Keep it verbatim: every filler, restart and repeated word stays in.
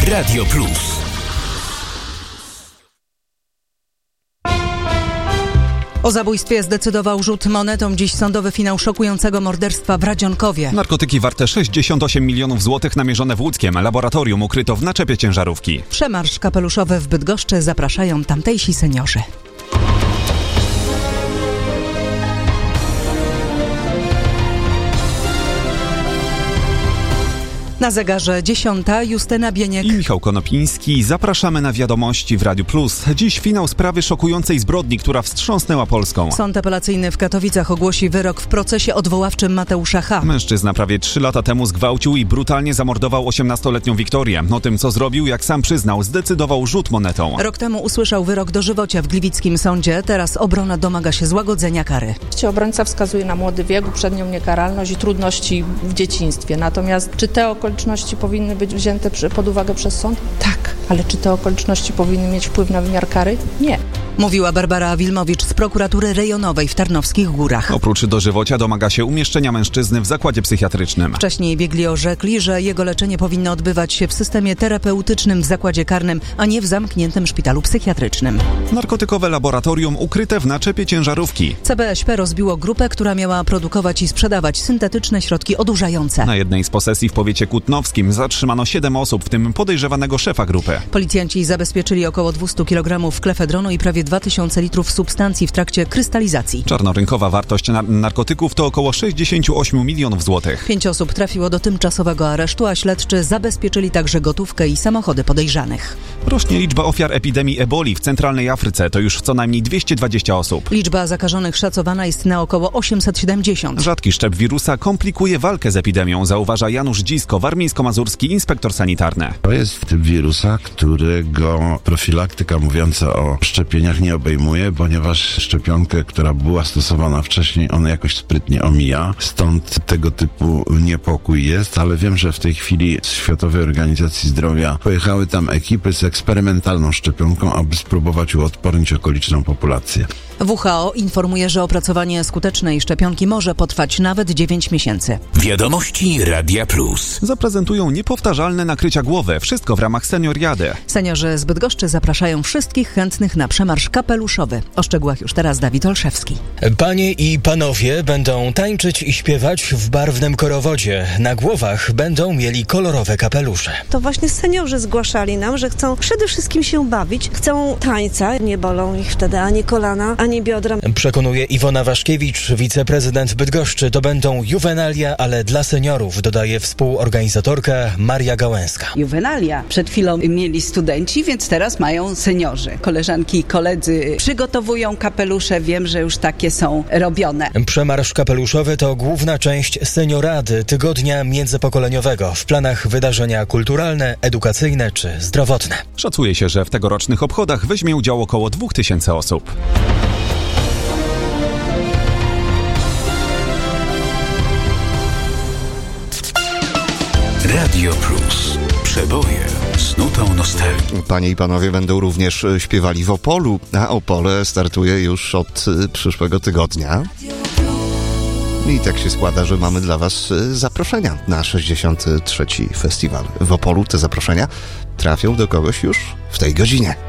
Radio Plus. O zabójstwie zdecydował rzut monetą. Dziś sądowy finał szokującego morderstwa w Radzionkowie. Narkotyki warte sześćdziesiąt osiem milionów złotych namierzone w łódzkiem laboratorium ukryto w naczepie ciężarówki. Przemarsz kapeluszowy w Bydgoszczy zapraszają tamtejsi seniorzy. Na zegarze dziesiąta, Justyna Bieniek i Michał Konopiński. Zapraszamy na wiadomości w Radiu Plus. Dziś finał sprawy szokującej zbrodni, która wstrząsnęła Polską. Sąd apelacyjny w Katowicach ogłosi wyrok w procesie odwoławczym Mateusza H. Mężczyzna prawie trzy lata temu zgwałcił i brutalnie zamordował osiemnastoletnią Wiktorię. O tym, co zrobił, jak sam przyznał, zdecydował rzut monetą. Rok temu usłyszał wyrok dożywocia w gliwickim sądzie. Teraz obrona domaga się złagodzenia kary. Obrońca wskazuje na młody wiek, uprzednią niekaralność i trudności w dzieciństwie. Natomiast czy te okoliczności powinny być wzięte pod uwagę przez sąd? Tak. Ale czy te okoliczności powinny mieć wpływ na wymiar kary? Nie. Mówiła Barbara Wilmowicz z prokuratury rejonowej w Tarnowskich Górach. Oprócz dożywocia domaga się umieszczenia mężczyzny w zakładzie psychiatrycznym. Wcześniej biegli orzekli, że jego leczenie powinno odbywać się w systemie terapeutycznym w zakładzie karnym, a nie w zamkniętym szpitalu psychiatrycznym. Narkotykowe laboratorium ukryte w naczepie ciężarówki. C B S P rozbiło grupę, która miała produkować i sprzedawać syntetyczne środki odurzające. Na jednej z posesji w powiecie kutnowskim zatrzymano siedem osób, w tym podejrzewanego szefa grupy. Policjanci zabezpieczyli około dwieście kilogramów klefedronu i prawie dwa tysiące litrów substancji w trakcie krystalizacji. Czarnorynkowa wartość nar- narkotyków to około sześćdziesiąt osiem milionów złotych. Pięć osób trafiło do tymczasowego aresztu, a śledczy zabezpieczyli także gotówkę i samochody podejrzanych. Rośnie liczba ofiar epidemii eboli w centralnej Afryce. To już co najmniej dwieście dwadzieścia osób. Liczba zakażonych szacowana jest na około osiemset siedemdziesiąt. Rzadki szczep wirusa komplikuje walkę z epidemią, zauważa Janusz Dzisko, warmińsko-mazurski inspektor sanitarny. To jest typ wirusa, którego profilaktyka mówiąca o szczepieniach nie obejmuje, ponieważ szczepionkę, która była stosowana wcześniej, ona jakoś sprytnie omija. Stąd tego typu niepokój jest, ale wiem, że w tej chwili z Światowej Organizacji Zdrowia pojechały tam ekipy z eksperymentalną szczepionką, aby spróbować uodpornić okoliczną populację. W H O informuje, że opracowanie skutecznej szczepionki może potrwać nawet dziewięć miesięcy. Wiadomości Radia Plus. Zaprezentują niepowtarzalne nakrycia głowy. Wszystko w ramach senioriady. Seniorzy z Bydgoszczy zapraszają wszystkich chętnych na przemarsz kapeluszowy. O szczegółach już teraz Dawid Olszewski. Panie i panowie będą tańczyć i śpiewać w barwnym korowodzie. Na głowach będą mieli kolorowe kapelusze. To właśnie seniorzy zgłaszali nam, że chcą przede wszystkim się bawić, chcą tańca. Nie bolą ich wtedy ani kolana, ani biodra. Przekonuje Iwona Waszkiewicz, wiceprezydent Bydgoszczy. To będą juwenalia, ale dla seniorów, dodaje współorganizatorka Maria Gałęska. Juwenalia przed chwilą mieli studenci, więc teraz mają seniorzy. Koleżanki i koledzy przygotowują kapelusze, wiem, że już takie są robione. Przemarsz kapeluszowy to główna część seniorady tygodnia międzypokoleniowego. W planach wydarzenia kulturalne, edukacyjne czy zdrowotne. Szacuje się, że w tegorocznych obchodach weźmie udział około dwóch tysięcy osób. Radio Plus. Przeboje z nutą nostalgii. Panie i panowie będą również śpiewali w Opolu, a Opole startuje już od przyszłego tygodnia. I tak się składa, że mamy dla was zaproszenia na sześćdziesiąty trzeci festiwal w Opolu. Te zaproszenia trafią do kogoś już w tej godzinie.